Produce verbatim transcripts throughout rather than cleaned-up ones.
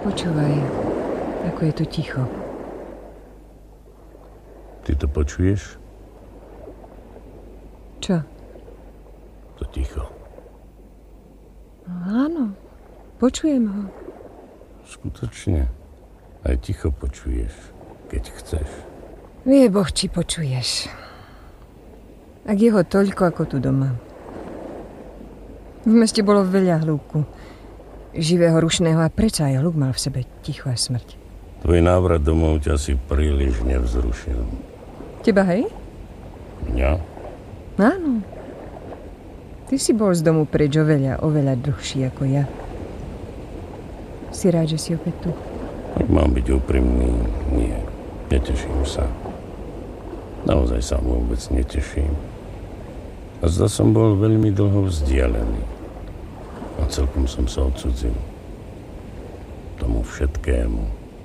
Počúvaj, ako je tu ticho. Ty to počuješ? Čo? To ticho. Áno, počujem ho. Skutočne. Aj ticho počuješ, keď chceš. Vie Boh, či počuješ. Ak je ho toľko, ako tu doma. V meste bolo veľa hluku. Živého, rušného a predsa aj hluk mal v sebe ticho a smrť. Tvoj návrat domov ťa si príliš nevzrušil. Teba, hej? Mňa? Áno. Ty si bol z domu preč oveľa, oveľa dlhší ako ja. Si rád, že si opäť tu? Ak mám byť úprimný, nie. Neteším sa. Naozaj sa vôbec neteším. A zda som bol veľmi dlho vzdialený. A celkom som sa odsudzil. Tomu všetkému.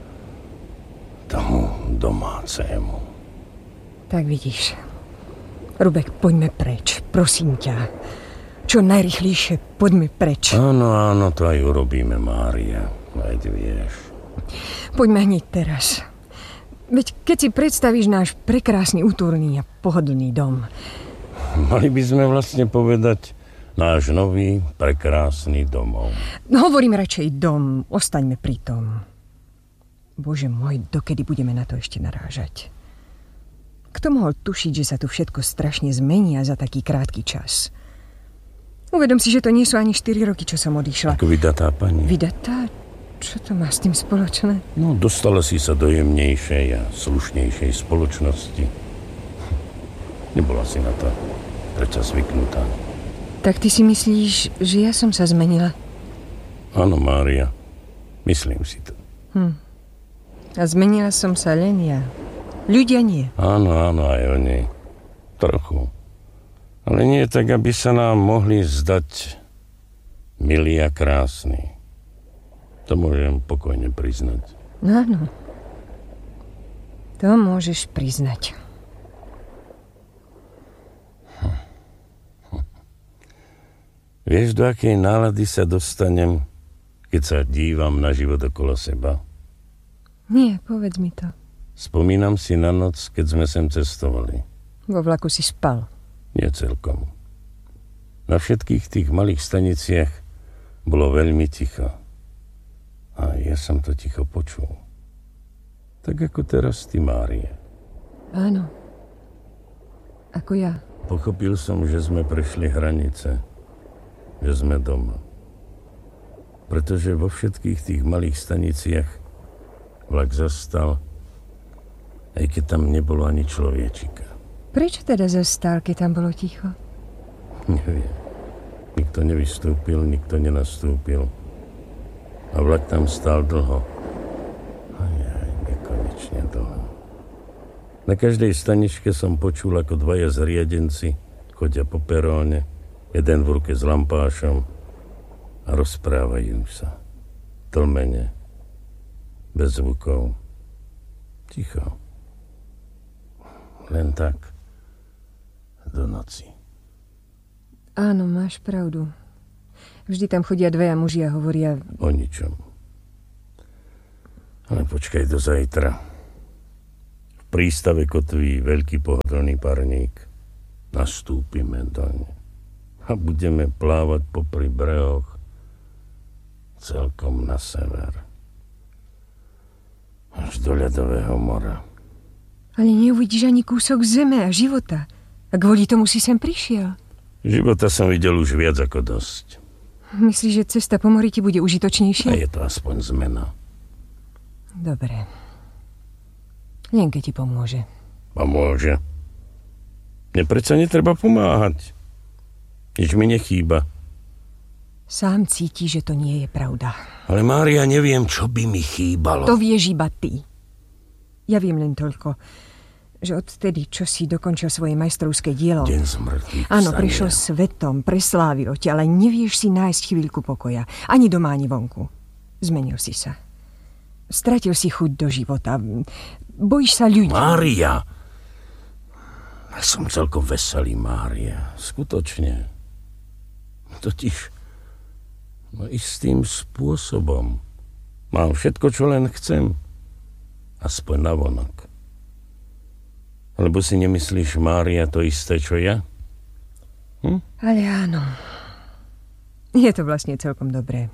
Tomu domácému. Tak vidíš. Rubek, poďme preč. Prosím ťa. Čo najrychlejšie, poďme preč. Áno, áno, to aj urobíme, Mária. Veď vieš. Poďme hneď teraz. Veď keď si predstavíš náš prekrásny, útorný a pohodlný dom. Mali by sme vlastne povedať náš nový, prekrásny domov. No, hovorím radšej dom. Ostaňme pri tom. Bože môj, dokedy budeme na to ešte narážať? Kto mohol tušiť, že sa tu všetko strašne zmení za taký krátky čas? Uvedom si, že to nie sú ani štyri roky, čo som odišla. Ako vydatá pani. Vydatá? Čo to má s tým spoločné? No, dostala si sa do jemnejšej a slušnejšej spoločnosti. Nebola si na to predsa zvyknutá. Tak ty si myslíš, že ja som sa zmenila? Áno, Mária. Myslím si to. Hm. A zmenila som sa len ja. Ľudia nie. Áno, áno, aj oni. Trochu. Ale nie tak, aby sa nám mohli zdať milí a krásni. To môžem pokojne priznať. Áno. To môžeš priznať. Vieš, do akej nálady sa dostanem, keď sa dívam na život okolo seba? Nie, povedz mi to. Spomínam si na noc, keď sme sem cestovali. Vo vlaku si spal. Nie celkom. Na všetkých tých malých staniciach bolo veľmi ticho. A ja som to ticho počul. Tak ako teraz ty, Mária. Áno. Ako ja. Pochopil som, že sme prešli hranice. Že sme doma. Pretože vo všetkých tých malých staniciach vlak zastal, aj keď tam nebolo ani človečika. Prečo teda zastal, keď tam bolo ticho? Neviem. Nikto nevystúpil, nikto nenastúpil. A vlak tam stál dlho. Aj, aj, nekonečne dlho. Na každej staničke som počul, ako dvaja zriadenci chodia po peróne, jeden v ruke s lampášom a rozprávajú sa. Tlmene. Bez zvukov. Ticho. Len tak. Do noci. Áno, máš pravdu. Vždy tam chodia dvaja muži a hovoria... O ničom. Ale počkaj do zajtra. V prístave kotví veľký pohodlný parník. Nastúpime doň. A budeme plávať popri brehoch celkom na sever. Až do ľadového mora. Ale neuvidíš ani kúsok zeme a života. A kvôli tomu si sem prišiel. Života som videl už viac ako dosť. Myslíš, že cesta po mori ti bude užitočnejšia? A je to aspoň zmena. Dobre. Len keď ti pomôže. Pomôže. Mne predsa netreba pomáhať. Nič mi nechýba. Sám cíti, že to nie je pravda. Ale Mária, neviem, čo by mi chýbalo. To vieš iba ty. Ja viem len toľko, že odtedy, čo si dokončil svoje majstrovské dielo... Deň zmrtvých vstania. Áno, prišlo svetom, preslávilo ťa, ale nevieš si nájsť chvíľku pokoja. Ani doma, ani vonku. Zmenil si sa. Stratil si chuť do života. Bojíš sa ľudí. Mária! Ja som celkom veselý, Mária. Skutočne. Totiž no istým spôsobom Mám všetko, čo len chcem. Aspoň navonok. Lebo si nemyslíš, Mária, to isté, čo ja? Hm? Ale áno. Je to vlastne celkom dobré.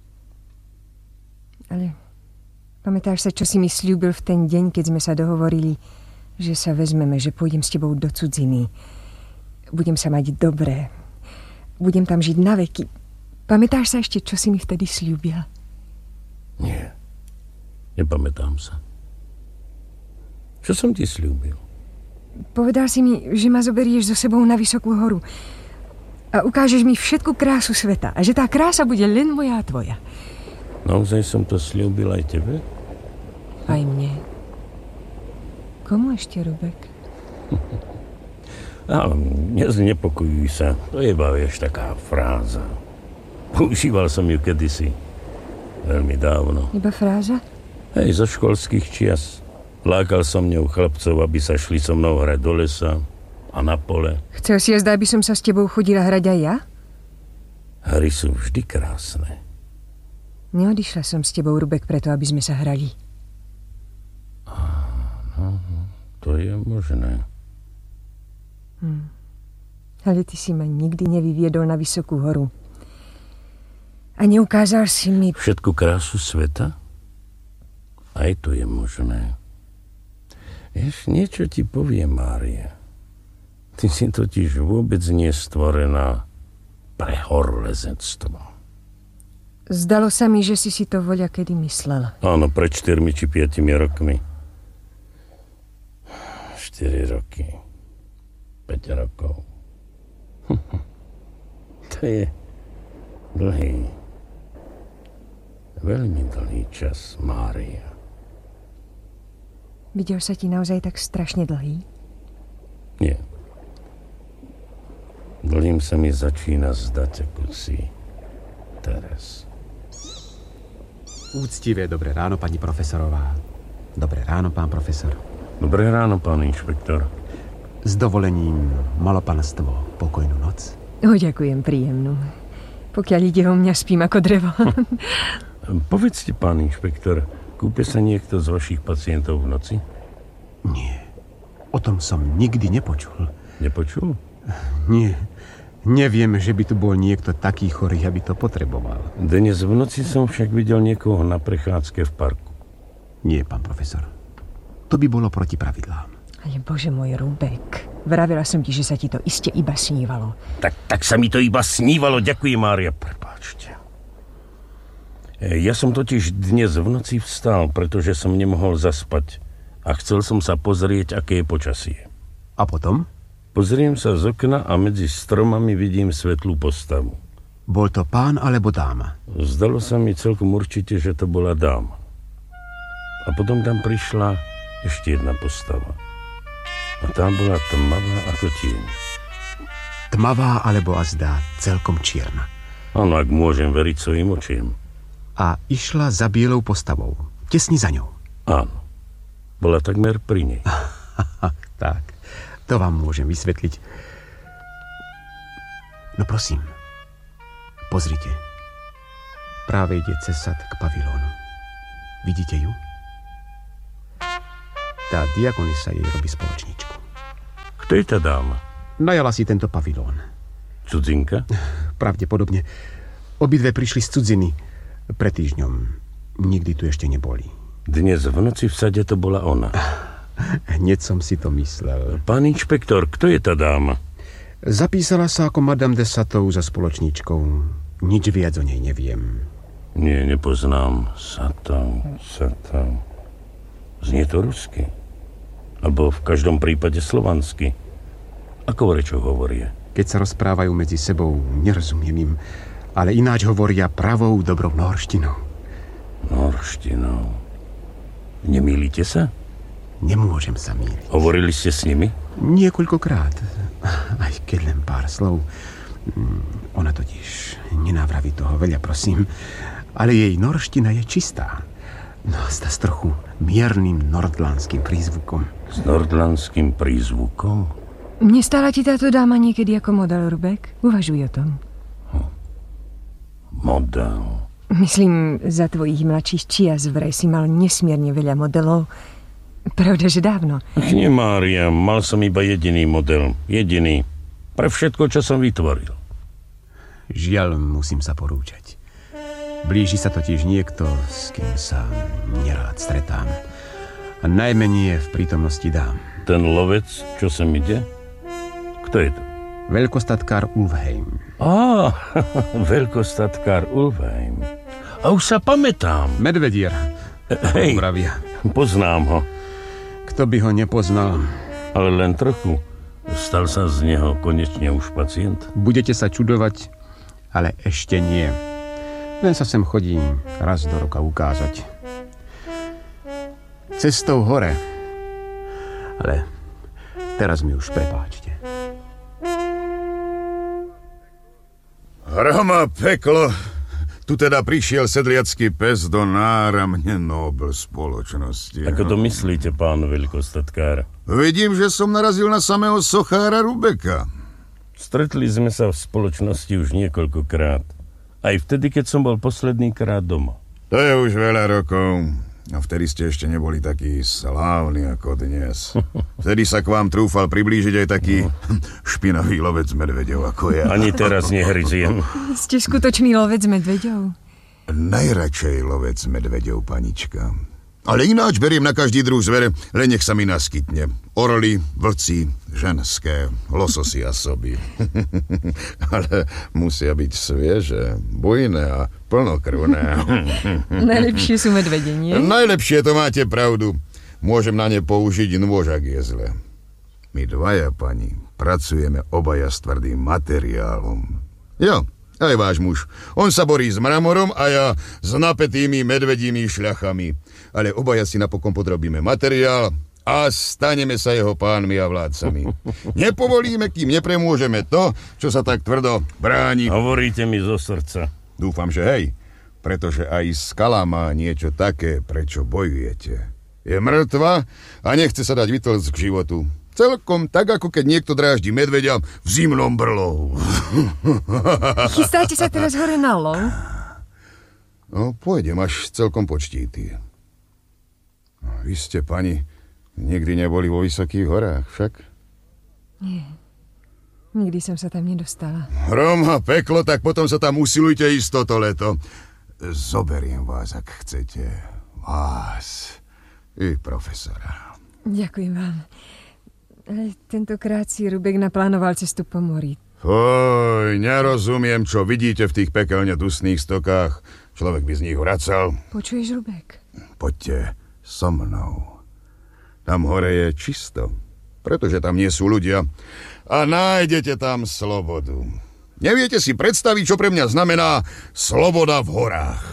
Ale pamätáš sa, čo si mi sľúbil v ten deň, keď sme sa dohovorili, že sa vezmeme, že pôjdem s tebou do cudziny. Budem sa mať dobré. Budem tam žiť na veky. Pamätáš sa ešte, čo si mi vtedy sľúbil? Nie. Nepamätám sa. Čo som ti sľúbil? Povedal si mi, že ma zoberieš so sebou na vysokú horu a ukážeš mi všetku krásu sveta a že tá krása bude len moja a tvoja. Naozaj som to sľúbil aj tebe? Aj mne. Komu ešte, Rubek? A neznepokojuj sa. To je iba, vieš, taká fráza. Používal som ju kedysi. Veľmi dávno. Iba fráza? Hej, zo školských čias. Lákal som ňou chlapcov, aby sa šli so mnou hrať do lesa a na pole. Chcel si ja zdať, aby som sa s tebou chodila hrať aj ja? Hry sú vždy krásne. Neodišla som s tebou, Rubek, preto, aby sme sa hrali. Áno, to je možné. Hm. Ale ty si ma nikdy nevyviedol na vysokú horu. A neukázal si mi... Všetku krásu sveta? Aj to je možné. Vieš, niečo ti poviem, Mária. Ty si totiž vôbec nie stvorená pre horolezectvo. Zdalo sa mi, že si si to voľa kedy myslela. Áno, pred štyrmi či piatimi rokmi. Štyri roky. Päť rokov. To je dlhý, veľmi dlhý čas, Mária. Videl sa ti naozaj tak strašne dlhý? Nie. Dlhým sa mi začína zdať, ako si teraz. Úctivé dobré ráno, pani profesorová. Dobré ráno, pán profesor. Dobré ráno, pán inšpektor. S dovolením, malopanstvo, pokojnú noc. O, ďakujem, príjemnú. Pokiaľ ide o mňa, spím ako drevo. Povedzte, pán inšpektor, kúpe sa niekto z vašich pacientov v noci? Nie. O tom som nikdy nepočul. Nepočul? Nie. Neviem, že by tu bol niekto taký chorý, aby to potreboval. Dnes v noci som však videl niekoho na prechádzke v parku. Nie, pán profesor. To by bolo proti pravidlám. Ale bože môj, Rubek, vravila som ti, že sa ti to iste iba snívalo. Tak, tak sa mi to iba snívalo. Ďakujem, Mária. Prepáčte. Ja som totiž dnes v noci vstal, pretože som nemohol zaspať a chcel som sa pozrieť, aké je počasie. A potom? Pozriem sa z okna a medzi stromami vidím svetlú postavu. Bol to pán alebo dáma? Zdalo sa mi celkom určite, že to bola dáma. A potom tam prišla ešte jedna postava. A tá bola tmavá ako tieň. Tmavá alebo azda celkom čierna. Áno, ak môžem veriť svojim očiem. A išla za bielou postavou. Tesne za ňou. Áno. Bola takmer pri nej. Tak, to vám môžem vysvetliť. No prosím, pozrite. Práve ide cez sad k pavilónu. Vidíte ju? Tá diakonisa jej robí spoločničku. Kto je tá dáma? Najala si tento pavilón. Cudzinka? Pravdepodobne. Obidve prišli z cudziny. Pred týždňom. Nikdy tu ešte neboli. Dnes v noci v sade to bola ona. Hneď som si to myslel. Pán inšpektor, kto je tá dáma? Zapísala sa ako Madame de Satou za spoločničkou. Nič viac o nej neviem. Nie, nepoznám. Satou, Satou. Znie to rusky. Alebo v každom prípade slovansky. Ako rečo hovoria? Keď sa rozprávajú medzi sebou, nerozumiem im. Ale ináč hovoria pravou dobrou norštinou. Norštinou. Nemýlite sa? Nemôžem sa mýliť. Hovorili ste s nimi? Niekoľkokrát. Aj keď len pár slov. Ona totiž nenávraví toho veľa, prosím. Ale jej norština je čistá. No, zda s trochu miernym nordlandským prízvukom. S nordlandským prízvukom? Nestála ti táto dáma niekedy ako model, Rubek? Uvažuj o tom. Hm. Model? Myslím, za tvojich mladších čias vraj si mal nesmierne veľa modelov. Pravda, že dávno. Nie, Mária, mal som iba jediný model. Jediný. Pre všetko, čo som vytvoril. Žiaľ, musím sa porúčať. Blíži sa totiž niekto, s kým sa nerád stretám. A najmenej v prítomnosti dám. Ten lovec, čo sem ide? Kto je to? Veľkostatkár Ulfheim. Á, veľkostatkár Ulfheim. A už sa pamätám. Medvedier. Hej, Vravia. poznám ho. Kto by ho nepoznal? Ale len trochu. Stal sa z neho konečne už pacient. Budete sa čudovať, ale ešte nie. Len sa sem chodím raz do roka ukázať. Cestou hore. Ale teraz mi už prepáčte. Hroma peklo. Tu teda prišiel sedliacký pes do náramne Nobel spoločnosti. Ako to myslíte, pán veľkostatkár? Vidím, že som narazil na samého sochára Rubeka. Stretli sme sa v spoločnosti už niekoľkokrát. Aj vtedy, keď som bol posledný krát doma. To je už veľa rokov. A vtedy ste ešte neboli takí slávni ako dnes. Vtedy sa k vám trúfal priblížiť aj taký špinavý lovec medveďov ako ja. Ani teraz nehryziem. Ste skutočný lovec medveďov? Najradšej lovec medveďov, panička. Ale ináč beriem na každý druh zvere, len nech sa mi naskytne. Orly, vlci, ženské, lososy a soby. Ale musia byť svieže, bujné a plnokrvné. Najlepšie sú medvede, nie? Najlepšie, to máte pravdu. Môžem na ne použiť nôž, ak je zle. My dvaja, pani, pracujeme obaja s tvrdým materiálom. Jo, aj váš muž. On sa borí s mramorom a ja s napätými medvedími šľachami. Ale obaja si napokon podrobíme materiál a staneme sa jeho pánmi a vládcami. Nepovolíme, kým nepremôžeme to, čo sa tak tvrdo bráni. Hovoríte mi zo srdca. Dúfam, že hej, pretože aj skala má niečo také, prečo bojujete. Je mŕtva a nechce sa dať vytlcť k životu. Celkom tak, ako keď niekto dráždi medveďa v zimnom brlohu. Chystáte sa teraz hore na lov? No, pôjdem až celkom počtítý. Vy ste, pani, nikdy neboli vo Vysokých horách, však? Nie. Nikdy som sa tam nedostala. Hrom a peklo, tak potom sa tam usilujte ísť toto leto. Zoberiem vás, ak chcete. Vás i profesora. Ďakujem vám. Ale tentokrát si Rubek naplánoval cestu po mori. Oj, nerozumiem, čo vidíte v tých pekelne dusných stokách. Človek by z nich vracal. Počuješ, Rubek? Poďte so mnou. Tam hore je čisto, pretože tam nie sú ľudia. A nájdete tam slobodu. Neviete si predstaviť, čo pre mňa znamená sloboda v horách.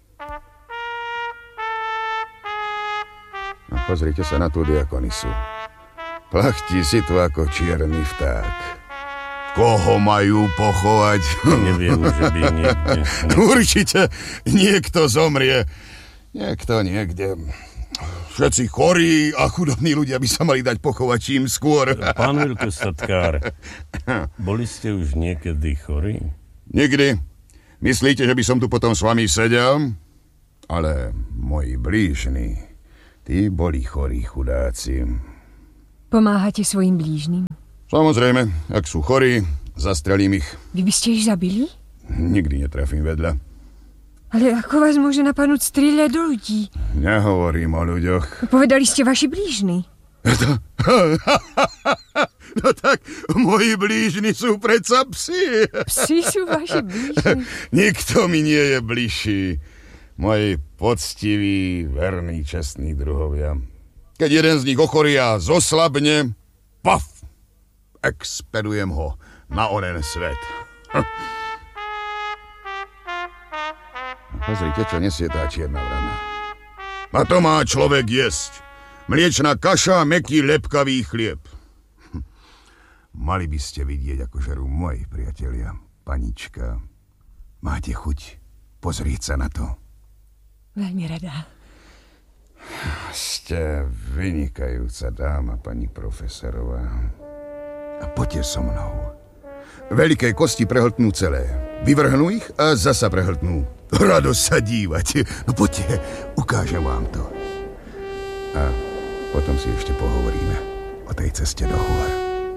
No, pozrite sa na tú diakonisu. Plachtí si tu ako čierny vták. Koho majú pochovať? Neviem, že by niekde. Určite niekto zomrie. Niekto niekde. Všetci chorí a chudobní ľudia by sa mali dať pochovať čím skôr. Pán veľkostatkár, boli ste už niekedy chorí? Nikdy. Myslíte, že by som tu potom s vami sedel? Ale moji blížni, tí boli chorí chudáci. Pomáhate svojim blížnym? Samozrejme, ak sú chorí, zastrelím ich. Vy by ste ich zabili? Nikdy netrafím vedľa. Ale ako vás môže napadnúť strieľať do ľudí? Nehovorím o ľuďoch. Povedali ste vaši blížni. No tak, moji blížni sú predsa psi. Psi sú vaši blížni. Nikto mi nie je bližší. Moji poctiví, verní, čestní druhovia. Keď jeden z nich ochorí a zoslabne, paf, expedujem ho na onen svet. Pozrite, čo nesie tá čierna vrana. A to má človek jesť. Mliečna kaša a mäkký lepkavý chlieb. Mali by ste vidieť, ako žerú moji priatelia. Panička, máte chuť pozrieť sa na to? Veľmi rada. Ste vynikajúca dáma, pani profesorová. A poďte so mnou. Veľké kosti prehltnú celé. Vyvrhnú ich a zasa prehltnú. Radosť sa dívať. No poďte, ukážem vám to. A potom si ešte pohovoríme o tej ceste do hôr.